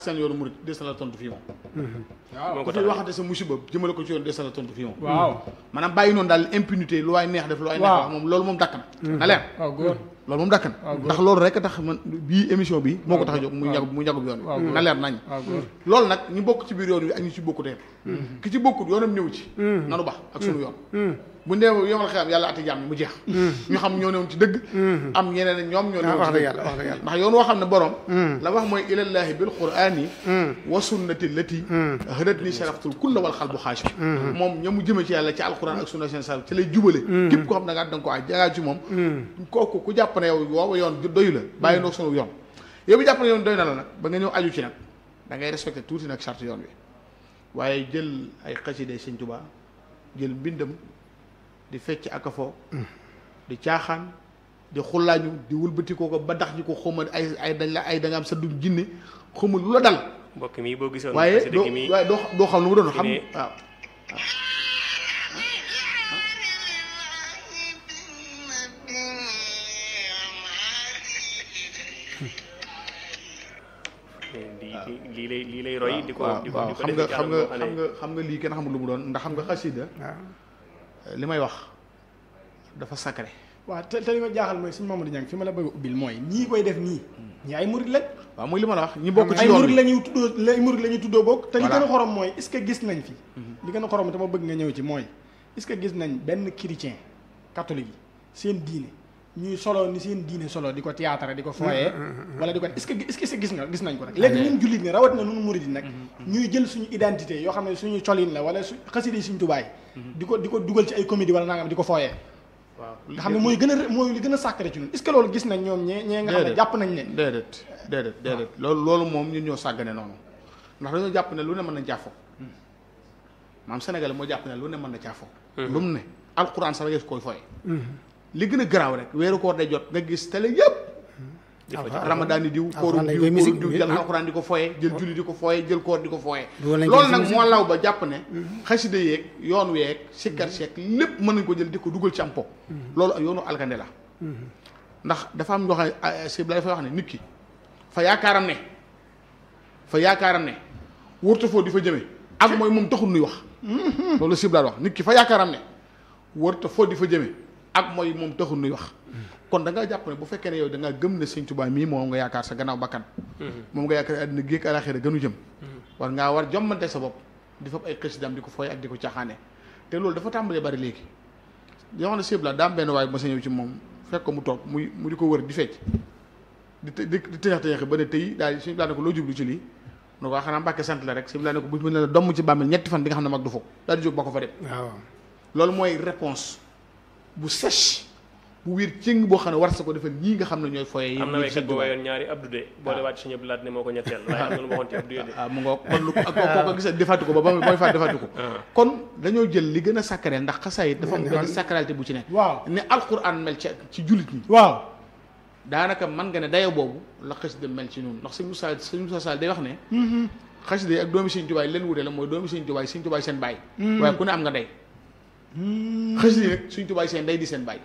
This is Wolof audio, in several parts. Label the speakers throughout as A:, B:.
A: seen yoonu murid des na la tontu fii moom. waaw ku fi waxate sa musiba jëmale ko ci yoon des na la tontu fii moom. waaw maanaam bàyyi noonu daal impunité lu waay neex def lu waay neex wax moom loolu moom dakk na. na leer waaw góor loolu moom dakk na. ndax loolu rek a tax man bii émission bi moo ko tax a jóg muy ñagub yoon wi. na leer nañ. loolu nag ñu bokk ci biir yoon wi ak ñu ci bokkutee. ki ci bokkut yoonam ñëw ci. nanu bax ak sunu yoon. bu ndee yomal xeyam yàlla ati jàmm mu jeex. ñu xam ñoo newoon ci dëgg. am ñeneen ñoom ñoo newoon ci dëgg. ndax yoon woo xam ne borom. la wax mooy ilallaahi bil qur'aani wa sunnati lati hëdat ni sharaftul kulla wal xalbu xaashi moom ña mu jëme ci yàlla ci alquran ak sunna seen sal ci lay jubale képp ko xam ne nga da nga ko aj jagaa ci moom kooku ku jàpp ne yow woowa yoon doyu la bàyyi ndoog sunu yoon yow bi jàpp ne yoon doy na la nag ba nga ñëw aju ci nag da ngay respecté tuuti nag charte yoon wi waaye jël ay xaside Sëñ Tuubaa jël mbindam di fecc ak a fo di caaxaan di xullaañu di wëlbatikoo ko ba dax ji ko xawma ay dañ la ay da nga am sa dug jinne xawma lu la dal
B: mbokk mi boo gisoon
A: waaye doo xam lu mu doon xam waaw
B: lii lay roy di ko
A: xam nga lii kenn xamul lu mu doon ndax xam nga xasida li may wax dafa sacré.
C: waaw te li ma jaaxal mooy suñu Mamadou Niang fi ma la bëgg a ubbil mooy ñii koy def nii ñi ay murid lañ.
A: waaw mooy li ma la wax ñi bokk ci yoon
C: ay murid la ñuy tuddoo ay murid la ñuy tuddoo bokk. te li gën a xorom mooy est-ce que gis nañ fi. li gën a xorom te ma bëgg nga ñëw ci mooy est-ce que gis nañ benn chrétien catholique yi seen diine ñuy solo ni seen diine solo di ko théâtre di ko fooyee. wala di ko est-ce que gis nañ ko rek. léegi ñun jullit ñi rawat na nunu murid yi nag. ñuy jël suñu identité yoo xam ne suñu colin la wala xasida yi suñu tubaay di ko dugal ci ay comédie wala nangam di ko fooyee. waaw nga xam ne mooy li gën a sacré ci ñun est-ce que loolu gis nañ ñoom ñee nga xam ne jàpp nañ ne
A: déedéet loolu moom ñun ñoo sàggane noonu ndax dañoo jàpp ne lu ne mën na caafo maam Sénégal moo jàpp ne lu ne mën na caafo lu mu ne alxuraan sax nga koy fooye li gën a garaaw rek weeru koor day jot nga gis télé yëpp ramadaan yi diw kóoru diw jël alxuraan di ko fooye jël julli di ko fooye jël koor di ko fooye loolu nag moo law ba jàpp ne xasida yeeg yoon weeg sikkar seek lépp mën nañ ko jël di ko dugal ci am po loolu yoonu alkande la ndax dafa am ñoo xam ne sibla dafay wax ne nit ki fa yaakaaram ne wërta foo di fa jëme ak mooy moom taxul nuy wax loolu sibla wax nit ki fa yaakaaram ne wërta foo di fa jëme ak mooy moom taxul nuy wax kon da nga jàpp ne bu fekkee ne yow da nga gëm ne Sëñ Tuubaa mii moom nga yaakaar sa gannaaw bakkan moom nga yaakaar àddina géeg alaxira gënu jëm war ngaa war jommante sa bopp di fab ay xësidam di ko fooy ak di ko caaxaane te loolu dafa tàmbalee bari léegi yoo xam ne sibla daam benn waaye ma sa ñëw ci moom fekk ko mu toog mu di ko wër di fecc di tëñax ba ne tey daal suñu laa ne ko loo jublu ci lii no ko xanaa Mbàkke sant la rek suñu laa ne ko bu mën la domm ci bàmmeel ñetti fan di nga xam ne mag du foog daal di jóg ba ko fa dem waaw loolu mooy réponse bu sèche bu wér cëng boo xam ne war sa ko defal ñii nga xam ne ñooy foye yi
B: am na waykat bu wayoon ñaari abdu de boo de wàcc suñu blaat ne moo ko ñetteel waaye am na lu ma waxoon ci abdu de
A: mu nga kon lu ko gis defatu ko ba mooy faat defatu ko kon dañoo jël li gën a sacré ndax xasaayit dafa am benn sacralité bu ci nekk waaw ne alquran mel ci jullit ñi waaw daanaka man nga ne dayo boobu la xasida mel ci ñun ndax sëñ Moussa Sall day wax ne xasida yi ak doomi Sëñ Tuubaa leen wute la mooy doomi Sëñ Tuubaa seen baay waaye ku ne am nga day xasida yi nag Sëñ Tuubaa seen day di seen baay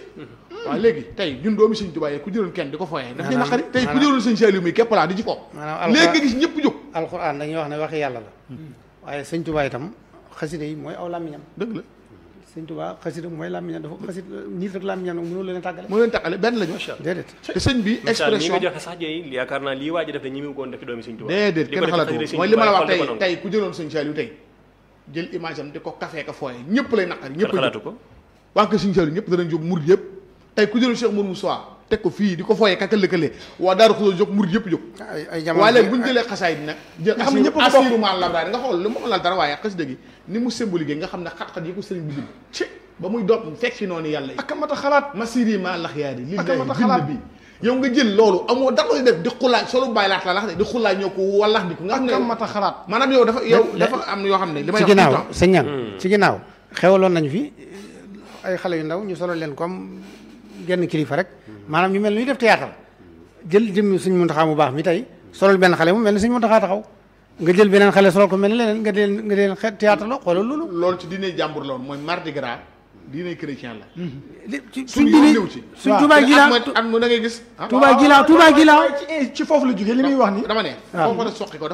A: waaw léegi tey ñun doomi Sëñ Tuubaa ku jëloon kenn di ko fooyee daf ñu naqari tey ku jëloon Sëñ Saliou mi képp laa di ci fo léegi nga gis ñëpp jóg
D: alxuraan dañuy wax ne waxi yàlla la waaye Sëñ Tuubaa itam xasida yi mooy aw làmmiñam dëgg la Sëñ Tuubaa xasida mooy làmmiñam dafa xasida nit rek làmmiñam mënoo leen tàggale benn lañu déedéet te sëñ bi expression
B: nga joxe sax jëy yaakaar naa lii waa ji def ne ñi mu koon def ci doomi Sëñ Tuubaa
A: déedéet kenn xalaatu mooy li ma la wax tey ku jëloon Sëñ Saliou tey jël image am di ko kafee ka fooyee ñëpp lay naqari ñëpp
B: xalaatu ko
A: waa ko Sëñ Saliou ñëpp danañ jóg murid yëpp tey ku jëloon Cheikh Mourou Moussa teg ko fii di ko fooyee kakal-lëkale waa Daaru Xudoos jóg murid yëpp jóg waaye léegi bu ñu jëlee xasaay bi nag jël assirument labraari nga xool lu ma laal dara waaye xasida gi ni mu symbolique nga xam ne xat-xat yi ko sëriñ bi bind ci ba muy doot fekk fi noonu yàlla yi
C: ak mat a xalaat
A: masiri ma laxyaari li bind bi yow nga jël loolu amoo dara def di xulaay solu bàyyi laat la lax de di xulaay ñoo ko wallax di ko nga xam ne
C: mat a xalaat
A: maanaam yow dafa am yoo xam ne li may
D: ci ginnaaw sëñ ñaan ci ginnaaw xewaloon nañu fi ay xale yu ndaw ñu solo leen comme genn kilifa rek maanaam ñu mel ni def théâtre jël jëm Sëñ Muntaxa mu baax mi tey solol benn xale mu mel ni Sëñ Muntaxa taxaw nga jël beneen xale solol ko mel ni leneen nga deen théâtre la xoolal loolu
A: ci diine jàmbur la woon mooy mardi gras diine chrétien la.
D: suñ diine suñ Touba gi la
A: at mu da ngay gis.
D: Touba gi la
C: ci foofu la jógee li muy wax ni
A: dama ne. foofu la soqi ko